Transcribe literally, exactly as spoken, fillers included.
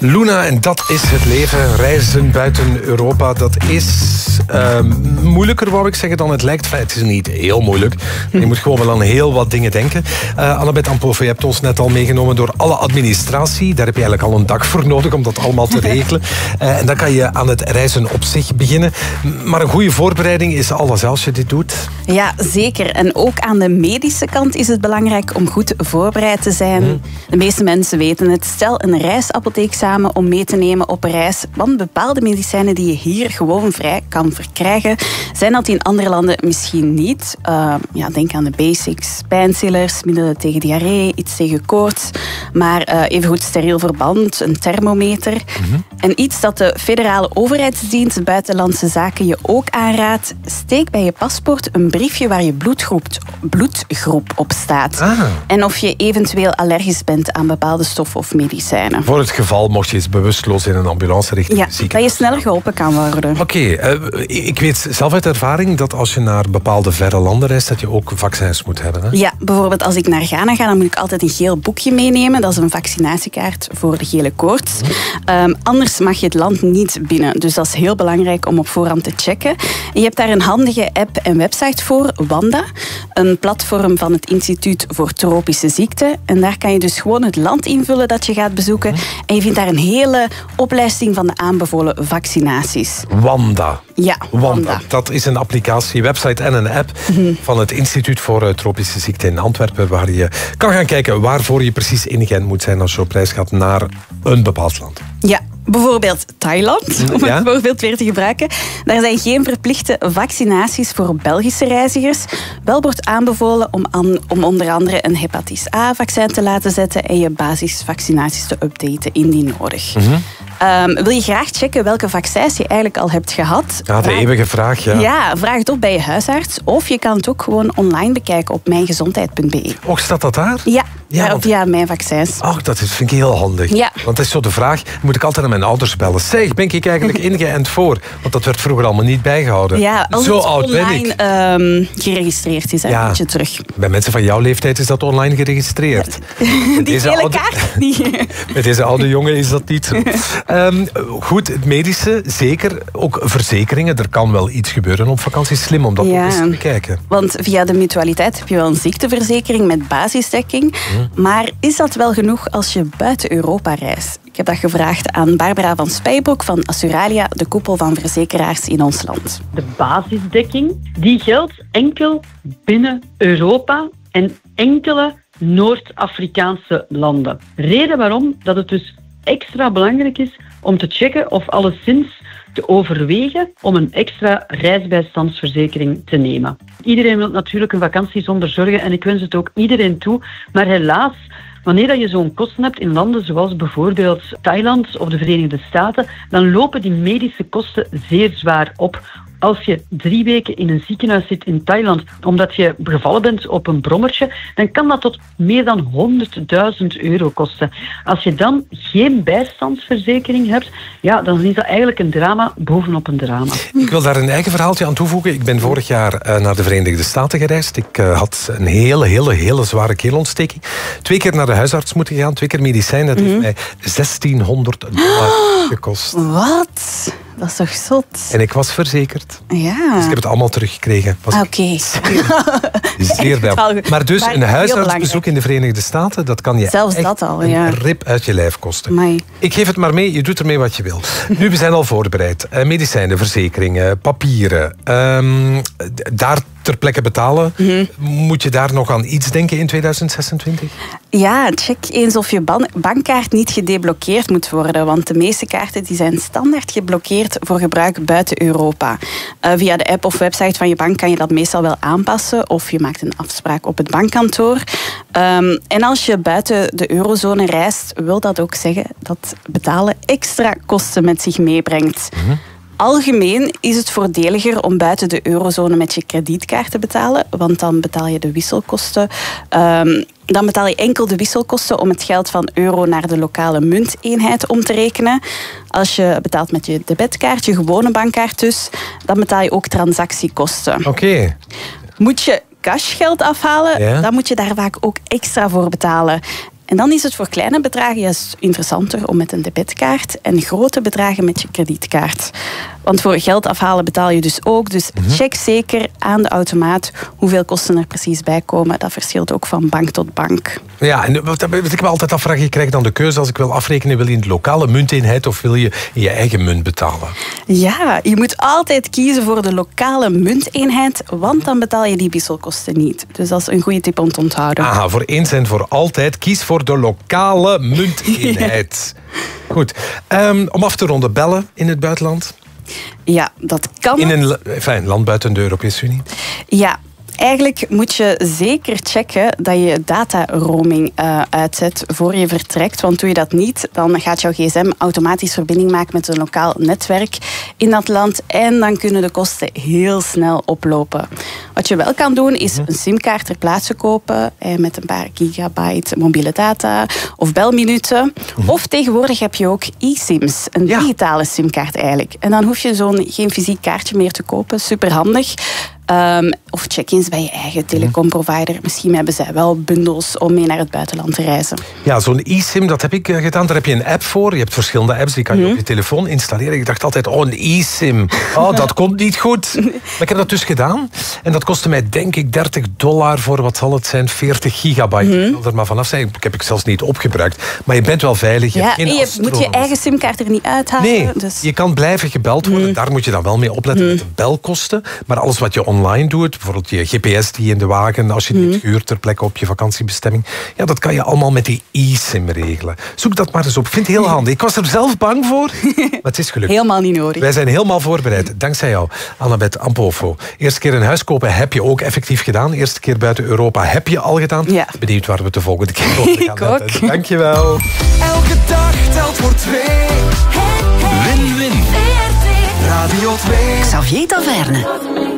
Luna, en dat is het leven. Reizen buiten Europa, dat is uh, moeilijker, wou ik zeggen, dan het lijkt. Enfin, het is niet heel moeilijk. Je moet gewoon wel aan heel wat dingen denken. Uh, Annabeth Amphoven, je hebt ons net al meegenomen door alle administratie. Daar heb je eigenlijk al een dag voor nodig om dat allemaal te regelen. Uh, en dan kan je aan het reizen op zich beginnen. Maar een goede voorbereiding is alles als je dit doet. Ja, zeker. En ook aan de medische kant is het belangrijk om goed voorbereid te zijn. Mm. De meeste mensen weten het. Stel een reisapotheek samen om mee te nemen op een reis. Want bepaalde medicijnen die je hier gewoon vrij kan verkrijgen, zijn dat in andere landen misschien niet. Uh, ja, denk aan de basics. Pijnstillers, middelen tegen diarree, iets tegen koorts. Maar uh, evengoed steriel verband, een thermometer. Mm-hmm. En iets dat de federale overheidsdienst Buitenlandse Zaken je ook aanraadt. Steek bij je paspoort een briefje waar je bloedgroep, bloedgroep op staat. Ah. En of je eventueel allergisch bent aan bepaalde stoffen of medicijnen. Voor het geval mocht je eens bewusteloos in een ambulance richting ja, de ziekenhuis. Dat je sneller geholpen kan worden. Oké, okay, uh, ik weet zelf uit ervaring dat als je naar bepaalde verre landen reist, dat je ook vaccins moet hebben. Hè? Ja, bijvoorbeeld als ik naar Ghana ga, dan moet ik altijd een geel boekje meenemen. Dat is een vaccinatiekaart voor de gele koorts. Mm. Um, anders mag je het land niet binnen. Dus dat is heel belangrijk om op voorhand te checken. En je hebt daar een handige app en website voor, Wanda. Een platform van het Instituut voor Tropische Ziekten. En daar kan je dus gewoon het land invullen dat je gaat bezoeken. Mm. En je vindt daar een hele oplijsting van de aanbevolen vaccinaties. Wanda. Ja, Wanda. Wanda. Dat is een applicatie, website en een app mm-hmm. van het Instituut voor Tropische Ziekten in Antwerpen, waar je kan gaan kijken waarvoor je precies ingeënt moet zijn als je op reis gaat naar een bepaald land. Ja. Bijvoorbeeld Thailand, om ja? het voorbeeld weer te gebruiken. Daar zijn geen verplichte vaccinaties voor Belgische reizigers. Wel wordt aanbevolen om, aan, om onder andere een hepatitis A-vaccin te laten zetten en je basisvaccinaties te updaten indien nodig. Mm-hmm. Um, wil je graag checken welke vaccins je eigenlijk al hebt gehad? Ja, de vraag, eeuwige vraag. Ja. ja, vraag het op bij je huisarts. Of je kan het ook gewoon online bekijken op mijngezondheid punt b e. Och, staat dat daar? Ja, ja want... via Mijn Vaccins. Ach, dat is, vind ik heel handig. Ja. Want dat is zo de vraag, moet ik altijd aan mijn ouders bellen. Zeg, ben ik eigenlijk ingeënt voor? Want dat werd vroeger allemaal niet bijgehouden. Ja, als zo het oud online ben ik. Um, geregistreerd is, ja. Moet je terug. Bij mensen van jouw leeftijd is dat online geregistreerd. Die deze hele oude... kaart niet. Met deze oude jongen is dat niet zo. um, goed, het medische, zeker. Ook verzekeringen. Er kan wel iets gebeuren op vakantie. Slim om dat ja. ook eens te bekijken. Want via de mutualiteit heb je wel een ziekteverzekering met basisdekking. Hmm. Maar is dat wel genoeg als je buiten Europa reist? Ik heb dat gevraagd aan Barbara van Spijbroek van Assuralia, de koepel van verzekeraars in ons land. De basisdekking, die geldt enkel binnen Europa en enkele Noord-Afrikaanse landen. Reden waarom dat het dus extra belangrijk is om te checken of alleszins te overwegen om een extra reisbijstandsverzekering te nemen. Iedereen wil natuurlijk een vakantie zonder zorgen en ik wens het ook iedereen toe, maar helaas, wanneer je zo'n kosten hebt in landen zoals bijvoorbeeld Thailand of de Verenigde Staten, dan lopen die medische kosten zeer zwaar op. Als je drie weken in een ziekenhuis zit in Thailand omdat je gevallen bent op een brommertje, dan kan dat tot meer dan honderdduizend euro kosten. Als je dan geen bijstandsverzekering hebt, ja, dan is dat eigenlijk een drama bovenop een drama. Ik wil daar een eigen verhaaltje aan toevoegen. Ik ben vorig jaar uh, naar de Verenigde Staten gereisd. Ik uh, had een hele, hele, hele zware keelontsteking. Twee keer naar de huisarts moeten gaan, twee keer medicijn. Dat mm-hmm. heeft mij zestienhonderd dollar gekost. Wat? Dat is toch zot? En ik was verzekerd. Ja. Dus ik heb het allemaal teruggekregen. Oké. Okay. Zeer, zeer wel. Maar dus maar een huisartsbezoek in de Verenigde Staten, dat kan je Zelfs echt dat al, ja. een rip uit je lijf kosten. Amai. Ik geef het maar mee, je doet ermee wat je wil. Nu, we zijn al voorbereid. Uh, medicijnen, verzekeringen, papieren. Um, daar ter plekke betalen. Mm-hmm. Moet je daar nog aan iets denken in tweeduizend zesentwintig? Ja, check eens of je ban- bankkaart niet gedeblokkeerd moet worden. Want de meeste kaarten die zijn standaard geblokkeerd voor gebruik buiten Europa. Uh, via de app of website van je bank kan je dat meestal wel aanpassen. Of je maakt een afspraak op het bankkantoor. Um, en als je buiten de eurozone reist, wil dat ook zeggen dat betalen extra kosten met zich meebrengt. Mm-hmm. Algemeen is het voordeliger om buiten de eurozone met je kredietkaart te betalen, want dan betaal je de wisselkosten. Um, dan betaal je enkel de wisselkosten om het geld van euro naar de lokale munteenheid om te rekenen. Als je betaalt met je debetkaart, je gewone bankkaart dus, dan betaal je ook transactiekosten. Oké. Okay. Moet je cashgeld afhalen, ja? Dan moet je daar vaak ook extra voor betalen. En dan is het voor kleine bedragen juist interessanter om met een debetkaart en grote bedragen met je kredietkaart. Want voor geld afhalen betaal je dus ook. Dus check zeker aan de automaat hoeveel kosten er precies bij komen. Dat verschilt ook van bank tot bank. Ja, en wat ik me altijd afvraag, je krijgt dan de keuze als ik wil afrekenen, wil je in de lokale munteenheid of wil je in je eigen munt betalen? Ja, je moet altijd kiezen voor de lokale munteenheid, want dan betaal je die wisselkosten niet. Dus dat is een goede tip om te onthouden. Aha, voor eens en voor altijd, kies voor de lokale munteenheid. Goed, um, om af te ronden, bellen in het buitenland? Ja, dat kan. In een enfin, land buiten de Europese Unie? Ja. Eigenlijk moet je zeker checken dat je data roaming uh, uitzet voor je vertrekt. Want doe je dat niet, dan gaat jouw gsm automatisch verbinding maken met een lokaal netwerk in dat land. En dan kunnen de kosten heel snel oplopen. Wat je wel kan doen, is een simkaart ter plaatse kopen eh, met een paar gigabyte mobiele data of belminuten. Mm-hmm. Of tegenwoordig heb je ook e-sims, een ja. digitale simkaart eigenlijk. En dan hoef je zo'n geen fysiek kaartje meer te kopen. Superhandig. Um, of check-ins bij je eigen telecomprovider. Misschien hebben zij wel bundels om mee naar het buitenland te reizen. Ja, zo'n e-sim, dat heb ik gedaan. Daar heb je een app voor. Je hebt verschillende apps, die kan je mm-hmm. op je telefoon installeren. Ik dacht altijd, oh, een e-sim. Oh, dat komt niet goed. Maar ik heb dat dus gedaan. En dat kostte mij, denk ik, dertig dollar voor, wat zal het zijn, veertig gigabyte. Mm-hmm. Ik wil er maar vanaf zijn. Ik heb ik zelfs niet opgebruikt. Maar je bent wel veilig. Je, ja, geen en je moet je eigen simkaart er niet uithalen. Nee, dus. je kan blijven gebeld worden. Mm-hmm. Daar moet je dan wel mee opletten mm-hmm. met de belkosten. Maar alles wat je online doet, bijvoorbeeld je G P S die in de wagen, als je die mm-hmm. huurt ter plekke op je vakantiebestemming, ja, dat kan je allemaal met die e-sim regelen. Zoek dat maar eens op. Ik vind het heel handig. Ik was er zelf bang voor, maar het is gelukt. Helemaal niet nodig. Wij zijn helemaal voorbereid. Dankzij jou, Annabeth Ampofo. Eerste keer een huis kopen heb je ook effectief gedaan. Eerste keer buiten Europa heb je al gedaan. Ja. Benieuwd waar we het de volgende keer over gaan hebben. Ik ook. Dankjewel. Elke dag telt voor twee. Win-win. Radio twee. Xavier Taverne.